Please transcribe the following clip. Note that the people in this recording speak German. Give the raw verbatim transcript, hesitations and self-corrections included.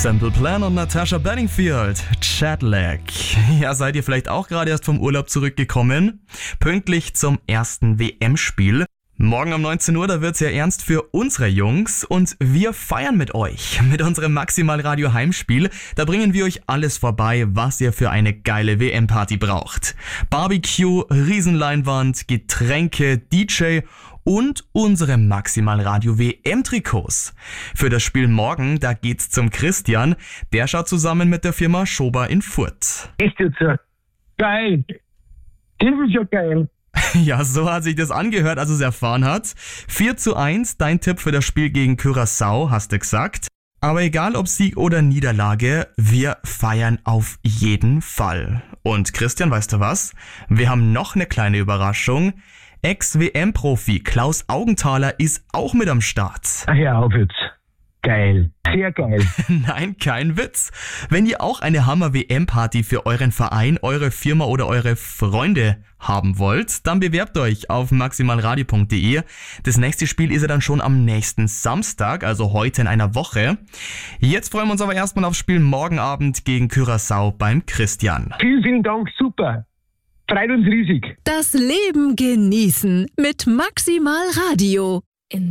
Simple Plan und Natasha Bedingfield, Chatlag. Ja, seid ihr vielleicht auch gerade erst vom Urlaub zurückgekommen? Pünktlich zum ersten W M-Spiel. Morgen um neunzehn Uhr, da wird's ja ernst für unsere Jungs und wir feiern mit euch. Mit unserem Maximal Radio Heimspiel, da bringen wir euch alles vorbei, was ihr für eine geile W M-Party braucht. Barbecue, Riesenleinwand, Getränke, D J und unsere Maximal Radio W M-Trikots. Für das Spiel morgen, da geht's zum Christian. Der schaut zusammen mit der Firma Schober in Furt. Ist jetzt so geil. Das ist ja geil. Ja, so hat sich das angehört, als es erfahren hat. vier zu eins, dein Tipp für das Spiel gegen Curaçao, hast du gesagt. Aber egal ob Sieg oder Niederlage, wir feiern auf jeden Fall. Und Christian, weißt du was? Wir haben noch eine kleine Überraschung. Ex-W M-Profi Klaus Augenthaler ist auch mit am Start. Ach ja, auf jetzt. Geil. Sehr geil. Nein, kein Witz. Wenn ihr auch eine Hammer-W M-Party für euren Verein, eure Firma oder eure Freunde haben wollt, dann bewerbt euch auf maximalradio punkt de. Das nächste Spiel ist ja dann schon am nächsten Samstag, also heute in einer Woche. Jetzt freuen wir uns aber erstmal aufs Spiel morgen Abend gegen Curaçao beim Christian. Vielen, vielen Dank. Super. Freut uns riesig. Das Leben genießen mit Maximal Radio.